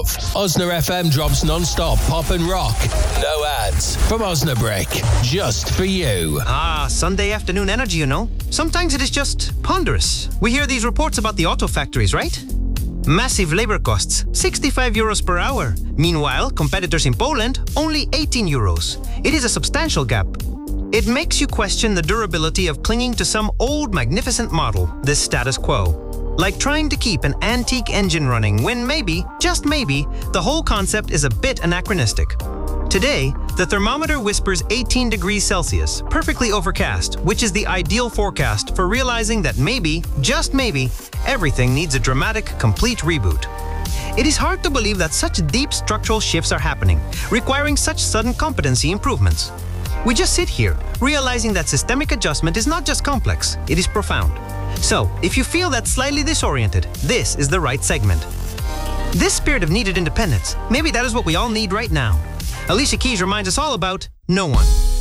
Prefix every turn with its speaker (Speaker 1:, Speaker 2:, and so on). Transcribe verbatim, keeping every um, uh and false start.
Speaker 1: of. Osna F M drops non-stop pop and rock. No ads. From Osnabrick. Just for you.
Speaker 2: Ah, Sunday afternoon energy, you know. Sometimes it is just ponderous. We hear these reports about the auto factories, right? Massive labor costs, sixty-five euros per hour. Meanwhile, competitors in Poland, only eighteen euros. It is a substantial gap. It makes you question the durability of clinging to some old magnificent model, this status quo. Like trying to keep an antique engine running when maybe, just maybe, the whole concept is a bit anachronistic. Today, the thermometer whispers eighteen degrees Celsius, perfectly overcast, which is the ideal forecast for realizing that maybe, just maybe, everything needs a dramatic, complete reboot. It is hard to believe that such deep structural shifts are happening, requiring such sudden competency improvements. We just sit here, realizing that systemic adjustment is not just complex, it is profound. So, if you feel that slightly disoriented, this is the right segment. This spirit of needed independence, maybe that is what we all need right now. Alicia Keys reminds us all about no one.